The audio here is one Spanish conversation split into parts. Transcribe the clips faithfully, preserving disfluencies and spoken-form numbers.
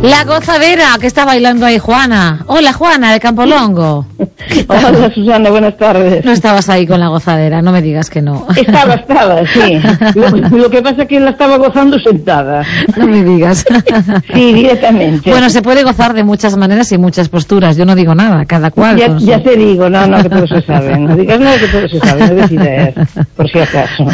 La gozadera que está bailando ahí Juana. Hola Juana, de Campolongo. Hola Susana, buenas tardes. No estabas ahí con la gozadera, no me digas que no. Estaba, estaba, sí. Lo, lo que pasa es que la estaba gozando sentada. No me digas. Sí, directamente. Bueno, se puede gozar de muchas maneras y muchas posturas. Yo no digo nada, cada cual. Ya, con ya su... te digo, no, no, que todo se sabe. No digas nada, que todo se sabe, no decides, por si acaso.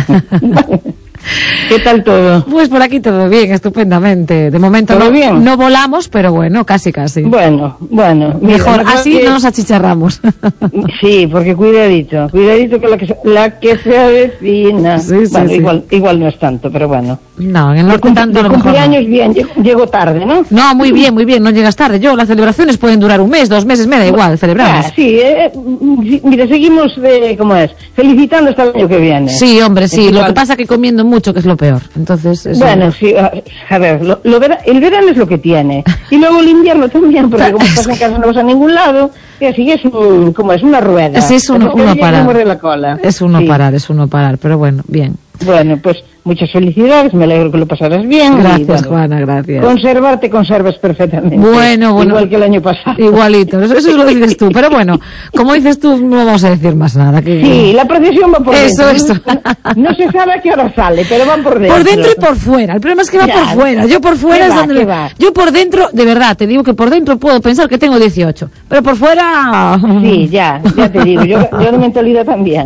¿Qué tal todo? Pues por aquí todo bien, estupendamente. De momento ¿Todo no, bien? no volamos, pero bueno, casi casi. Bueno, bueno. Mira, Mejor, así que... no nos achicharramos. Sí, porque cuidadito, cuidadito que la que se, la que se avecina. Sí, sí, bueno, sí. Igual, igual no es tanto, pero bueno. No, en el norte de tanto de a lo mejor cumpleaños no. bien, llego, llego tarde, ¿no? No, muy bien, muy bien, no llegas tarde. Yo, las celebraciones pueden durar un mes, dos meses, me da igual, celebramos. Ah, sí, eh, mira, seguimos, de, ¿cómo es? Felicitando hasta el año que viene. Sí, hombre, sí, Es lo igual. que pasa que comiendo mucho, que es lo peor. Entonces, eso... Bueno, sí, a, a ver, lo, lo vera, el verano es lo que tiene. Y luego el invierno también, porque como estás en casa no vas a ningún lado, y así es un, como es una rueda. Sí, es uno, Te uno que parar. muerde la cola. Es uno Sí. parar, es uno parar, pero bueno, bien. Bueno, pues muchas felicidades, me alegro que lo pasaras bien. Gracias, y, bueno, Juana, gracias. Conservar te conservas perfectamente. Bueno, bueno. Igual que el año pasado. Igualito, eso, eso lo dices tú, pero bueno, como dices tú, no vamos a decir más nada. Que... Sí, la procesión va por Eso, dentro. eso. No, no se sabe a qué hora sale, pero van por dentro. Por dentro y por fuera, el problema es que va Ya. por fuera, yo por fuera ¿Qué es va, donde... qué me- va? Yo por dentro, de verdad, te digo que por dentro puedo pensar que tengo dieciocho, pero por fuera... Sí, ya, ya te digo, yo, yo de mentalidad también.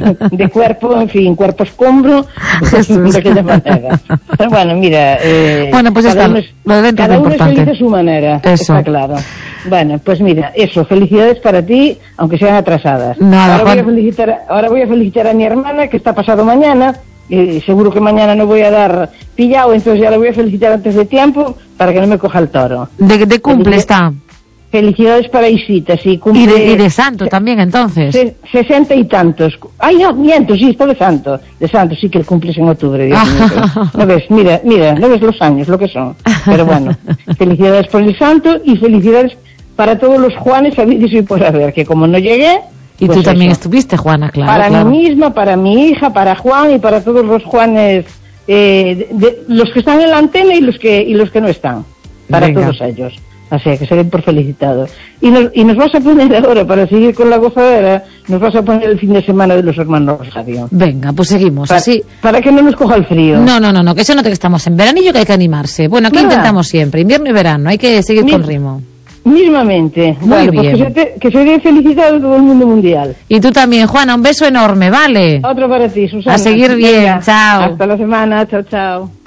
De cuerpo, en fin, cuerpo escombro, Jesús. de aquella manera. Pero bueno, mira, eh, Bueno, pues cada está, uno es, lo de dentro es cada lo uno es importante. feliz a su manera, Eso. está claro. Bueno, pues mira, eso, felicidades para ti, aunque sean atrasadas. Nada, ahora, voy Juan. a felicitar, ahora voy a felicitar a mi hermana, que está pasado mañana, y seguro que mañana no voy a dar pillado, entonces ya la voy a felicitar antes de tiempo, para que no me coja el toro. De, de cumple Felici- está. Felicidades para Isita, sí, cumple... Y de, y de santo también, entonces. Se- sesenta y tantos. Ay, no, miento, sí, está de santo. De santo, sí que el cumples en octubre, Dios mío. No ves, mira, mira, no ves los años, lo que son. Pero bueno, felicidades por el santo y felicidades para todos los Juanes habidos y por haber, que como no llegué... Y pues tú también eso. estuviste, Juana, claro. Para claro. mí misma, para mi hija, para Juan y para todos los Juanes, eh, de, de- los que están en la antena y los que, y los que no están. Para Venga. todos ellos. Así que se den por felicitados. Y nos, y nos vas a poner ahora, para seguir con la gozadera, nos vas a poner el fin de semana de los hermanos Rosario. Venga, pues seguimos, Para, así... para que no nos coja el frío. No, no, no, no, que se note que estamos en veranillo, que hay que animarse. Bueno, aquí Nada. intentamos siempre, invierno y verano, hay que seguir Mi- con ritmo. Mismamente. Muy Bueno, pues bien. que se, te- que se dé felicitado todo el mundo mundial. Y tú también, Juana, un beso enorme, ¿vale? Otro para ti, Susana. A seguir bien, Venga, chao. Hasta la semana, chao, chao.